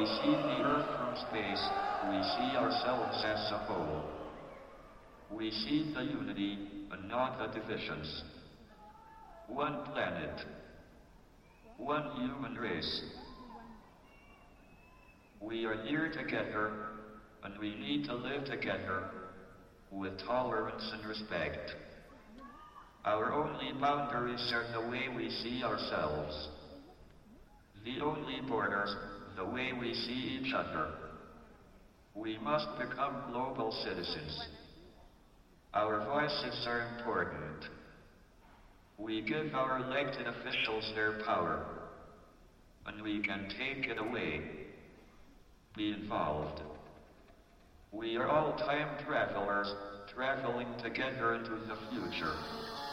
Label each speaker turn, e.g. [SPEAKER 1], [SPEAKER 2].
[SPEAKER 1] we see the Earth from space, we see ourselves as a whole. We see the unity and not the divisions. One planet. One human race. We are here together, and we need to live together with tolerance and respect. Our only boundaries are the way we see ourselves. The only borders, the way we see each other. We must become global citizens. Our voices are important. We give our elected officials their power, and we can take it away. Be involved. We are all time travelers, traveling together into the future.